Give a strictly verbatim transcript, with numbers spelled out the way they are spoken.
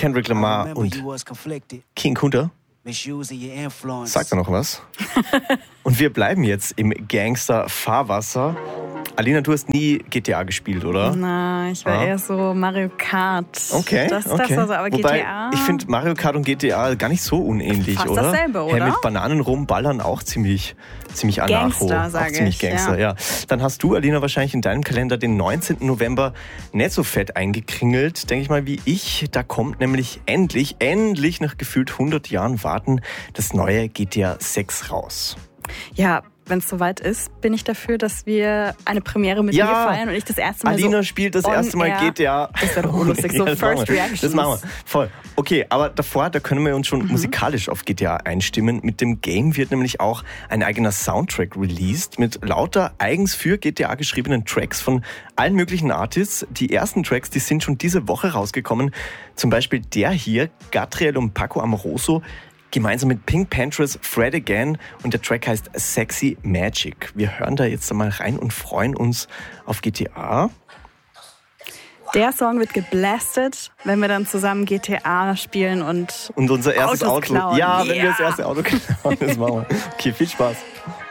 Kendrick Lamar und King Kunta. Sagt er noch was? Und wir bleiben jetzt im Gangster-Fahrwasser. Alina, du hast nie G T A gespielt, oder? Na, ich war ja. eher so Mario Kart. Okay, das, das okay. also, aber Wobei, G T A... ich finde Mario Kart und G T A gar nicht so unähnlich, fast oder? dasselbe, oder? Hey, mit Bananen rumballern auch ziemlich, ziemlich anarcho. Gangster, sag auch ziemlich ich, Gangster, ja. ja. Dann hast du, Alina, wahrscheinlich in deinem Kalender den neunzehnten November nicht so fett eingekringelt, denke ich mal, wie ich. Da kommt nämlich endlich, endlich nach gefühlt hundert Jahren Warten das neue G T A sechs raus. Ja, wenn es soweit ist, bin ich dafür, dass wir eine Premiere mit ja, mir feiern und ich das erste Mal Alina so spielt das erste Mal G T A. Das wäre doch unlustig, so ja, First Reactions. Das machen wir, voll. Okay, aber davor, da können wir uns schon mhm. musikalisch auf G T A einstimmen. Mit dem Game wird nämlich auch ein eigener Soundtrack released mit lauter eigens für G T A geschriebenen Tracks von allen möglichen Artists. Die ersten Tracks, die sind schon diese Woche rausgekommen. Zum Beispiel der hier, Gatriel und Paco Amoroso, gemeinsam mit Pink Panthers Fred Again, und der Track heißt Sexy Magic. Wir hören da jetzt einmal rein und freuen uns auf G T A. Der Song wird geblastet, wenn wir dann zusammen G T A spielen und Und unser erstes Autos Auto. klauen. Ja, wenn yeah. wir das erste Auto klauen, das machen wir. Okay, viel Spaß.